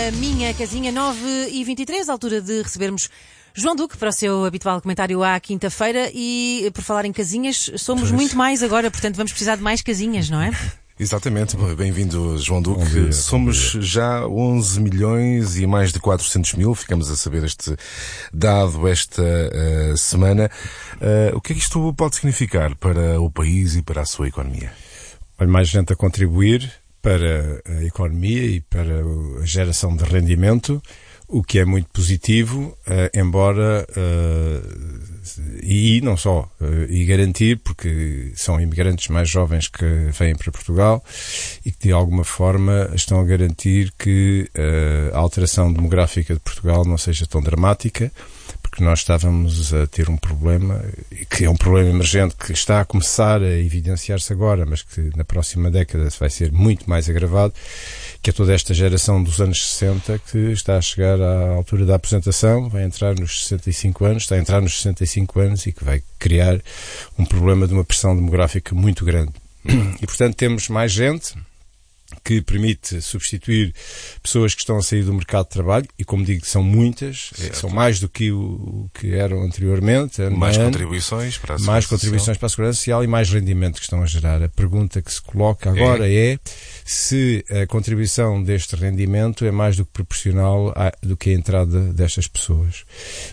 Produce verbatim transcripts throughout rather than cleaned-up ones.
A Minha Casinha, nove e vinte e três, altura de recebermos João Duque para o seu habitual comentário à quinta-feira. E por falar em casinhas, somos pois. muito mais agora, portanto vamos precisar de mais casinhas, não é? Exatamente, bem-vindo João Duque. Dia, Somos já onze milhões e mais de quatrocentos mil, ficamos a saber este dado esta uh, semana. Uh, o que é que isto pode significar para o país e para a sua economia? Olha, mais gente a contribuir para a economia e para a geração de rendimento, o que é muito positivo, uh, embora uh, e não só, uh, e garantir, porque são imigrantes mais jovens que vêm para Portugal e que de alguma forma estão a garantir que uh, a alteração demográfica de Portugal não seja tão dramática, porque nós estávamos a ter um problema, que é um problema emergente que está a começar a evidenciar-se agora, mas que na próxima década vai ser muito mais agravado, que é toda esta geração dos anos sessenta que está a chegar à altura da aposentação, vai entrar nos sessenta e cinco anos, está a entrar nos sessenta e cinco anos e que vai criar um problema de uma pressão demográfica muito grande. E, portanto, temos mais gente que permite substituir pessoas que estão a sair do mercado de trabalho, e como digo, são muitas, certo. São mais do que o, o que eram anteriormente. Mais ano, contribuições para a Segurança Mais contribuições para a Segurança Social e mais rendimento que estão a gerar. A pergunta que se coloca agora é, é se a contribuição deste rendimento é mais do que proporcional à, do que a entrada destas pessoas.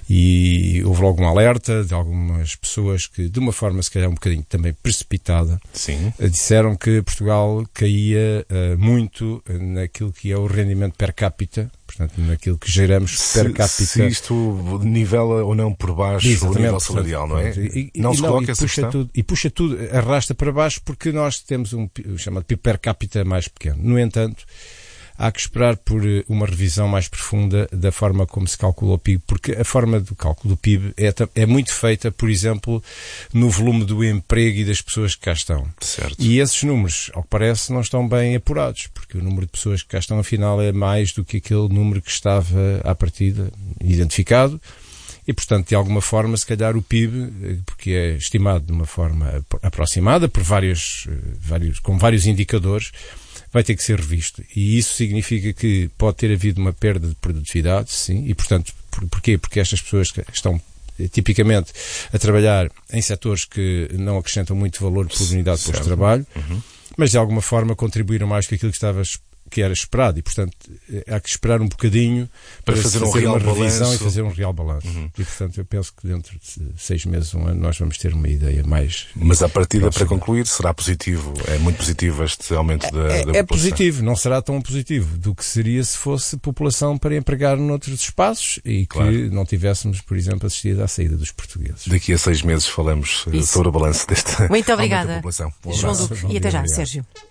E houve logo um alerta de algumas pessoas que, de uma forma se calhar um bocadinho também precipitada, Sim. disseram que Portugal caía uh, muito naquilo que é o rendimento per capita, portanto, naquilo que geramos se, per capita. Se isto nivela ou não por baixo Exatamente, o nível salarial, não é? E, e, não e se não, coloca e essa puxa questão? Tudo, e puxa tudo, arrasta para baixo, porque nós temos um chamado P I B per capita mais pequeno. No entanto, há que esperar por uma revisão mais profunda da forma como se calcula o P I B, porque a forma do cálculo do P I B é, é muito feita, por exemplo, no volume do emprego e das pessoas que cá estão. Certo. E esses números, ao que parece, não estão bem apurados, porque o número de pessoas que cá estão, afinal, é mais do que aquele número que estava à partida identificado. E, portanto, de alguma forma, se calhar o P I B, porque é estimado de uma forma aproximada, por vários, vários, com vários indicadores, vai ter que ser revisto. E isso significa que pode ter havido uma perda de produtividade, sim, e portanto, por, porquê? Porque estas pessoas que estão tipicamente a trabalhar em setores que não acrescentam muito valor por unidade de posto de trabalho, uhum. mas de alguma forma contribuíram mais que aquilo que estava que era esperado, e portanto há que esperar um bocadinho para, para fazer, fazer um uma real revisão balanço. E fazer um real balanço. Uhum. E portanto eu penso que dentro de seis meses, um ano, nós vamos ter uma ideia mais... Mas à partida, para concluir, será positivo? É muito positivo este aumento da, é, da população? É positivo, não será tão positivo do que seria se fosse população para empregar noutros espaços e que claro. Não tivéssemos, por exemplo, assistido à saída dos portugueses. Daqui a seis meses falamos Isso. sobre o balanço deste Muito obrigada, da população. Um João Duque. E até já, Sérgio.